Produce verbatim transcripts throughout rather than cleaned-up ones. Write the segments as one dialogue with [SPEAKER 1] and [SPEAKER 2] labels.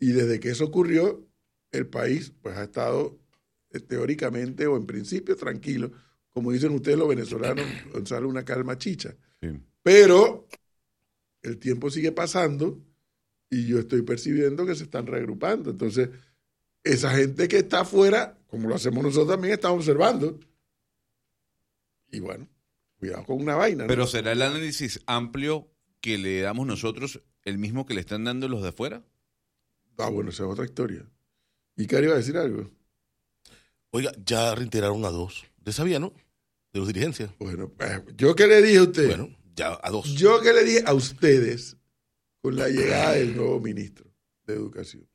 [SPEAKER 1] Y desde que eso ocurrió, el país pues ha estado eh, teóricamente o en principio tranquilo. Como dicen ustedes los venezolanos, Gonzalo, una calma chicha. Sí. Pero el tiempo sigue pasando y yo estoy percibiendo que se están reagrupando. Entonces, esa gente que está afuera, como lo hacemos nosotros también, está observando. Y bueno, cuidado con una vaina, ¿no?
[SPEAKER 2] Pero ¿será el análisis amplio que le damos nosotros el mismo que le están dando los de afuera?
[SPEAKER 1] Ah, bueno, esa es otra historia. ¿Y Cari iba a decir algo?
[SPEAKER 3] Oiga, ya reiteraron a dos. ¿Usted sabía, no? De los dirigencias.
[SPEAKER 1] Bueno, ¿yo qué le dije a usted?
[SPEAKER 3] Bueno, ya a dos.
[SPEAKER 1] Yo qué le dije a ustedes con la llegada del nuevo ministro de Educación.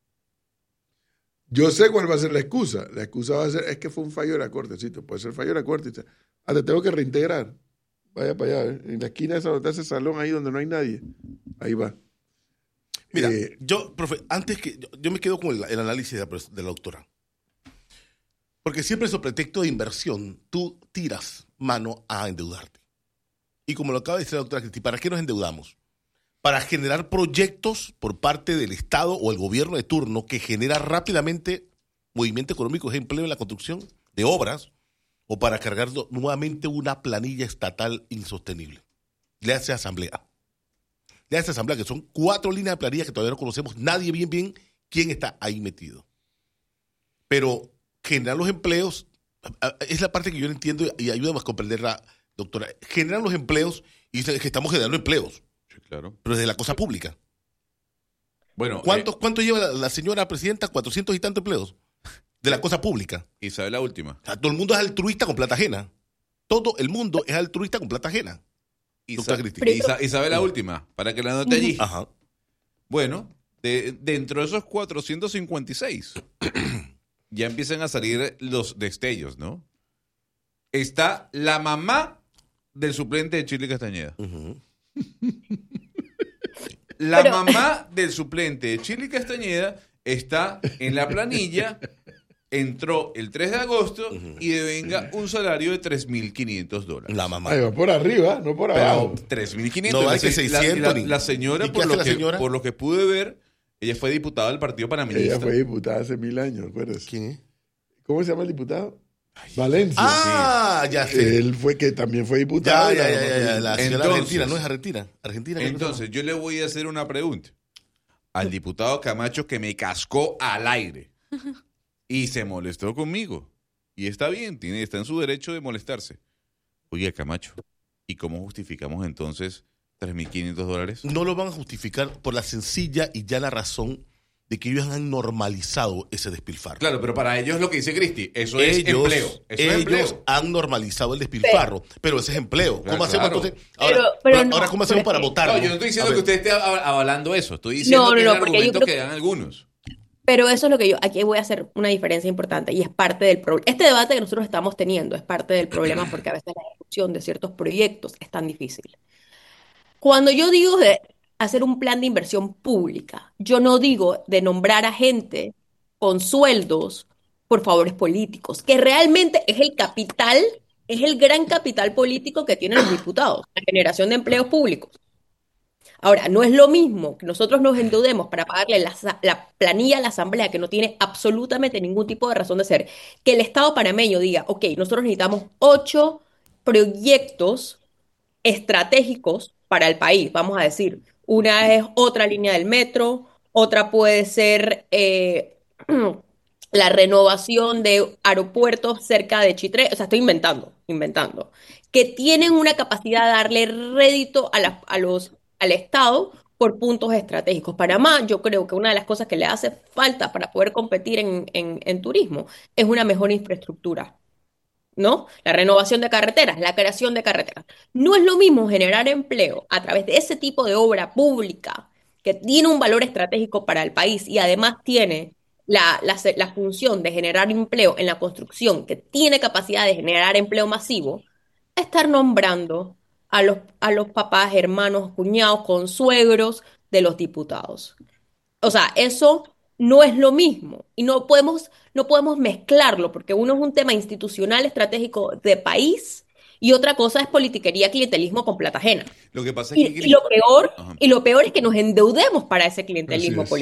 [SPEAKER 1] Yo sé cuál va a ser la excusa. La excusa va a ser, es que fue un fallo de la Corte, sí, puede ser fallo de la Corte. Ah, te tengo que reintegrar. Vaya para allá, ¿eh? En la esquina de esa, de ese salón ahí donde no hay nadie. Ahí va.
[SPEAKER 3] Mira,
[SPEAKER 1] eh,
[SPEAKER 3] yo, profe, antes que, yo, yo me quedo con el, el análisis de la, de la doctora. Porque siempre es pretexto de inversión, tú tiras mano a endeudarte. Y como lo acaba de decir la doctora Cristi, ¿para qué nos endeudamos? Para generar proyectos por parte del Estado o el gobierno de turno que genera rápidamente movimiento económico y empleo en la construcción de obras o para cargar nuevamente una planilla estatal insostenible. Le hace asamblea. Le hace asamblea, que son cuatro líneas de planilla que todavía no conocemos nadie bien bien quién está ahí metido. Pero generar los empleos, es la parte que yo no entiendo y ayúdame a comprenderla, doctora. Generan los empleos y dicen que estamos generando empleos.
[SPEAKER 2] Sí, claro.
[SPEAKER 3] Pero desde la cosa pública.
[SPEAKER 2] Bueno,
[SPEAKER 3] ¿Cuánto,
[SPEAKER 2] eh,
[SPEAKER 3] ¿cuánto lleva la, la señora presidenta? cuatrocientos y tantos empleos. De la cosa pública.
[SPEAKER 2] Y sabe la última.
[SPEAKER 3] O sea, todo el mundo es altruista con plata ajena. Todo el mundo es altruista con plata ajena.
[SPEAKER 2] Y,
[SPEAKER 3] Doctora
[SPEAKER 2] sa-
[SPEAKER 3] Cristina.
[SPEAKER 2] y, sa- y sabe la última, para que la anote allí.
[SPEAKER 3] Ajá.
[SPEAKER 2] Bueno, de- dentro de esos cuatrocientos cincuenta y seis, ya empiezan a salir los destellos, ¿no? Está la mamá del suplente de Chile Castañeda.
[SPEAKER 3] Uh-huh.
[SPEAKER 2] La
[SPEAKER 4] Pero-
[SPEAKER 2] mamá del suplente de Chile Castañeda está en la planilla, entró el tres de agosto y devenga un salario de tres mil quinientos dólares.
[SPEAKER 3] La mamá.
[SPEAKER 1] ahí va por arriba, no por abajo.
[SPEAKER 2] Pero tres mil quinientos.
[SPEAKER 3] No,
[SPEAKER 2] la,
[SPEAKER 3] hay que
[SPEAKER 2] se- la-
[SPEAKER 3] seiscientos
[SPEAKER 2] la-
[SPEAKER 3] ni-
[SPEAKER 2] la señora,
[SPEAKER 3] ¿Y qué
[SPEAKER 2] por
[SPEAKER 3] hace
[SPEAKER 2] lo,
[SPEAKER 3] la
[SPEAKER 2] que,
[SPEAKER 3] señora?
[SPEAKER 2] por lo que pude ver, ella fue diputada del Partido Panameñista.
[SPEAKER 1] Ella fue diputada hace mil años, acuérdese.
[SPEAKER 3] ¿Quién es?
[SPEAKER 1] ¿Cómo se llama el diputado? Valencia.
[SPEAKER 3] Ah, ya sé.
[SPEAKER 1] Él fue que también fue diputado.
[SPEAKER 3] Ya, ya,
[SPEAKER 1] y
[SPEAKER 3] ya, ya, ya. La señora
[SPEAKER 2] Entonces-
[SPEAKER 3] Argentina, no es Argentina. Argentina. creo que
[SPEAKER 2] Entonces, yo le voy a hacer una pregunta al diputado Camacho, que me cascó al aire y se molestó conmigo. Y está bien, tiene, está en su derecho de molestarse. Oye, Camacho, ¿y cómo justificamos entonces tres mil quinientos dólares?
[SPEAKER 3] no lo van a justificar por la sencilla y llana razón de que ellos han normalizado ese despilfarro.
[SPEAKER 2] Claro, pero para ellos lo que dice Cristi, eso es
[SPEAKER 3] ellos,
[SPEAKER 2] empleo. Eso es
[SPEAKER 3] ellos
[SPEAKER 2] empleo.
[SPEAKER 3] han normalizado el despilfarro, pero ese es empleo. ¿Cómo
[SPEAKER 2] Claro,
[SPEAKER 3] hacemos
[SPEAKER 2] claro.
[SPEAKER 3] entonces? Ahora,
[SPEAKER 4] Pero- pero
[SPEAKER 3] pero
[SPEAKER 4] no,
[SPEAKER 3] ahora ¿cómo hacemos
[SPEAKER 4] pero
[SPEAKER 3] para
[SPEAKER 4] es que-
[SPEAKER 3] votarlo?
[SPEAKER 2] No, yo no estoy diciendo
[SPEAKER 3] A
[SPEAKER 2] que
[SPEAKER 3] ver.
[SPEAKER 2] usted esté av- avalando eso. Estoy diciendo
[SPEAKER 4] No, no,
[SPEAKER 2] que
[SPEAKER 4] no,
[SPEAKER 2] es el
[SPEAKER 4] porque yo
[SPEAKER 2] argumento
[SPEAKER 4] creo
[SPEAKER 2] que
[SPEAKER 4] que-
[SPEAKER 2] dan algunos.
[SPEAKER 4] Pero eso es lo que yo, aquí voy a hacer una diferencia importante y es parte del problema. Este debate que nosotros estamos teniendo es parte del problema porque a veces la discusión de ciertos proyectos es tan difícil. Cuando yo digo de hacer un plan de inversión pública, yo no digo de nombrar a gente con sueldos por favores políticos, que realmente es el capital, es el gran capital político que tienen los diputados, la generación de empleos públicos. Ahora, no es lo mismo que nosotros nos endeudemos para pagarle la, sa- la planilla a la Asamblea, que no tiene absolutamente ningún tipo de razón de ser, que el Estado panameño diga, ok, nosotros necesitamos ocho proyectos estratégicos para el país, vamos a decir. Una es otra línea del metro, otra puede ser eh, la renovación de aeropuertos cerca de Chitré, o sea, estoy inventando, inventando, que tienen una capacidad de darle rédito a, la- a los, al Estado por puntos estratégicos. Panamá, yo creo que una de las cosas que le hace falta para poder competir en, en en turismo es una mejor infraestructura. ¿No? La renovación de carreteras, la creación de carreteras. No es lo mismo generar empleo a través de ese tipo de obra pública que tiene un valor estratégico para el país y además tiene la, la, se- la función de generar empleo en la construcción, que tiene capacidad de generar empleo masivo, a estar nombrando a los, a los papás, hermanos, cuñados, consuegros de los diputados. O sea, eso no es lo mismo y no podemos, no podemos mezclarlo porque uno es un tema institucional estratégico de país y otra cosa es politiquería, clientelismo con plata ajena.
[SPEAKER 2] Lo que pasa es
[SPEAKER 4] Y,
[SPEAKER 2] que
[SPEAKER 4] y lo
[SPEAKER 2] Cristi-
[SPEAKER 4] peor,
[SPEAKER 2] Ajá.
[SPEAKER 4] y lo peor es que nos endeudemos para ese
[SPEAKER 1] Así
[SPEAKER 4] clientelismo
[SPEAKER 1] es.
[SPEAKER 4] político.